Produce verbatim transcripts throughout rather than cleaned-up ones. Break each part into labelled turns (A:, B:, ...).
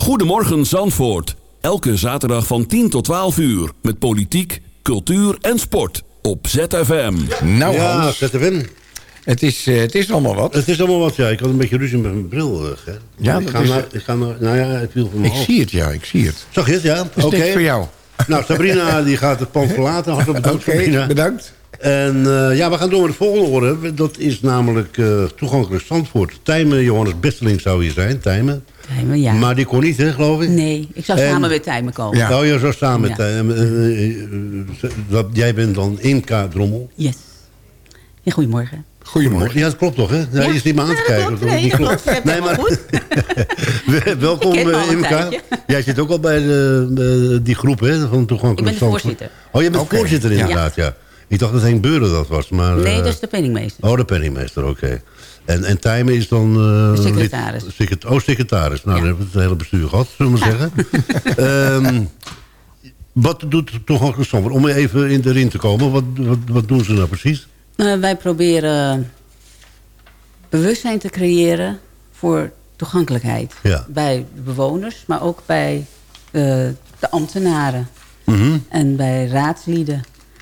A: Goedemorgen Zandvoort. Elke zaterdag van tien tot twaalf uur. Met politiek, cultuur en sport. Op Z F M.
B: Nou
C: ja,
B: Hans,
C: Z F M.
B: Het is, uh, het is allemaal wat.
C: Het is allemaal wat, ja. Ik had een beetje ruzie met mijn bril. Uh, hè.
B: Ja,
C: ik,
B: dat
C: ga
B: is
C: naar, ik ga naar... Nou ja, het viel van mijn
B: Ik
C: hoofd.
B: zie het, ja. Ik zie het.
C: Zag je het, ja?
B: Dat is
C: Oké.
B: niks voor jou.
C: Nou, Sabrina die gaat het pand verlaten. Oké,
B: Oké, bedankt.
C: En uh, ja, we gaan door met het volgende orde. Dat is namelijk uh, toegankelijk Zandvoort. Tijmen, Johannes Besseling zou hier zijn. Tijmen.
D: Tijmen, ja.
C: Maar die kon niet, hè, geloof ik?
D: Nee, ik zou
C: En-
D: samen met Tijmen komen.
B: Ja.
C: Oh, je zou samen met
D: Ja.
C: Tijmen. Uh, uh, uh, dat- jij bent dan Imka Drommel.
D: Yes. Ja, goedemorgen.
B: Goedemorgen.
C: Ja, dat klopt toch, hè? Ja,
D: Ja.
C: je is niet meer aan te
D: Ja, dat
C: kijken.
D: klopt.
C: of
D: Nee,
C: dat niet
D: dat klopt. Je hebt
C: Nee,
D: helemaal
C: maar...
D: goed.
C: Welkom,
D: Ik ken me al
C: uh,
D: een
C: Imka.
D: tijdje.
C: Jij zit ook al bij de, de- die groep, hè? Van toegankelijk
D: Ik ben de
C: Zandvoort.
D: voorzitter.
C: Oh, je bent
B: Oké.
C: voorzitter inderdaad, ja. Ik dacht dat Henk Beuren dat was, maar...
D: Nee,
C: uh,
D: dat is de penningmeester.
C: Oh, de penningmeester, oké. En, en Tijmen is dan... uh,
D: De secretaris.
C: lid- secret- oh, secretaris. Nou,
D: Ja.
C: dan hebben we het hele bestuur gehad, zullen we maar zeggen. Ehm, wat doet toegankelijk Zandvoort? Om even in erin te komen, wat, wat, wat doen ze nou precies?
D: Uh, wij proberen bewustzijn te creëren voor toegankelijkheid.
C: Ja.
D: Bij de bewoners, maar ook bij uh, de ambtenaren.
C: Mhm.
D: En bij raadslieden.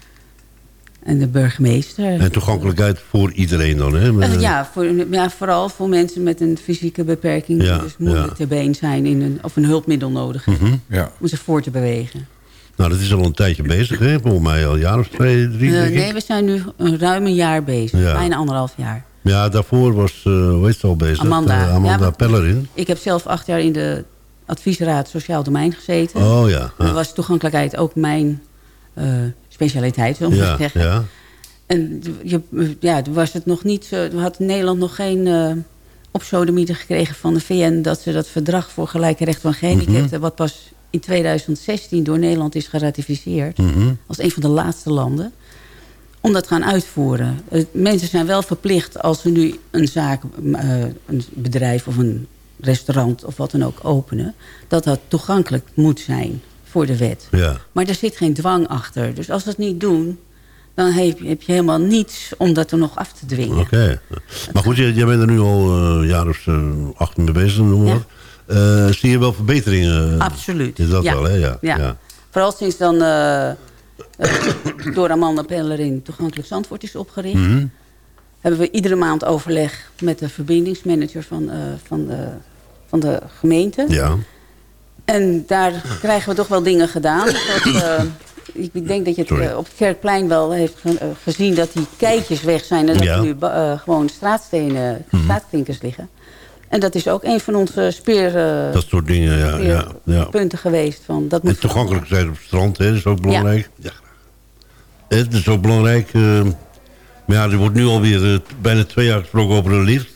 D: En de burgemeester.
C: En toegankelijkheid voor iedereen dan, hè?
D: Uh, ja, voor, ja, vooral voor mensen met een fysieke beperking.
C: Ja,
D: die dus moeilijk
C: ja.
D: ter been zijn in een, of een hulpmiddel nodig hebben.
C: Mhm.
B: Ja.
D: Om zich voor te bewegen.
C: Nou, dat is al een tijdje bezig, hè? Volgens mij al een jaar of twee, drie,
D: Uh,
C: denk ik.
D: nee, we zijn nu een ruim een jaar bezig.
C: Ja.
D: Bijna anderhalf jaar.
C: Ja, daarvoor was, uh, hoe heet ze al bezig?
D: Amanda.
C: Uh, Amanda
D: Ja,
C: Pellerin.
D: Ik heb zelf acht jaar in de adviesraad Sociaal Domein gezeten.
C: Oh ja.
D: En dan
C: Ja,
D: was toegankelijkheid ook mijn uh, specialiteit, zullen we maar
C: ja,
D: zeggen.
C: ja.
D: En je, ja, toen was het nog niet zo... We had Nederland nog geen uh, opsodemieter gekregen van de V N... dat ze dat verdrag voor gelijke rechten van gehandicapten...
C: Mhm.
D: wat pas in tweeduizend zestien door Nederland is geratificeerd...
C: Mhm.
D: als een van de laatste landen... om dat te gaan uitvoeren. Uh, mensen zijn wel verplicht als ze nu een zaak... Uh, een bedrijf of een restaurant of wat dan ook openen... dat dat toegankelijk moet zijn voor de wet.
C: Ja.
D: Maar er zit geen dwang achter. Dus als ze het niet doen... dan heb je, heb je helemaal niets om dat er nog af te dwingen.
C: Oké. Okay. Maar goed, jij, jij bent er nu al uh, een jaar of uh, acht mee bezig, noem maar. Ja. Uh, zie je wel verbeteringen?
D: Absoluut.
C: Is dat
D: ja.
C: wel, hè? Ja.
D: Ja.
C: Ja.
D: Vooral sinds dan uh, uh, door Amanda Pellerin Toegankelijk Zandvoort is opgericht...
C: Mm-hmm.
D: hebben we iedere maand overleg met de verbindingsmanager van, uh, van, de, van de gemeente.
C: Ja.
D: En daar krijgen we toch wel dingen gedaan. Dat, uh, ik denk dat je het uh, op het Kerkplein wel heeft ge- uh, gezien... dat die keitjes weg zijn en dat
C: Ja.
D: er nu uh, gewoon straatstenen, mm-hmm. straatklinkers liggen. En dat is ook een van onze speer, uh,
C: dat soort dingen, ja. ja, ja.
D: punten geweest. Van, dat moet
C: en toegankelijkheid op het strand, hè, is ook belangrijk. Ja. Ja. Het is ook belangrijk. Uh, maar ja, er wordt nu alweer uh, bijna twee jaar gesproken over een lift.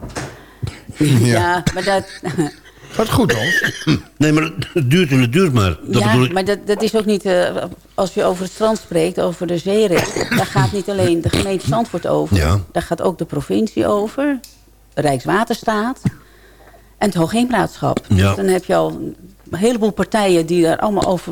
D: ja. ja, maar dat...
B: Gaat goed, Hans.
C: Nee, maar het duurt en het duurt maar. Dat
D: ja,
C: bedoel ik.
D: maar dat, dat is ook niet... Uh, als je over het strand spreekt, over de zeerecht... daar gaat niet alleen de gemeente Zandvoort over.
C: Ja.
D: Daar gaat ook de provincie over. Rijkswaterstaat. En het Hoogheemraadschap.
C: Ja.
D: Dus dan heb je al een heleboel partijen... die daar allemaal over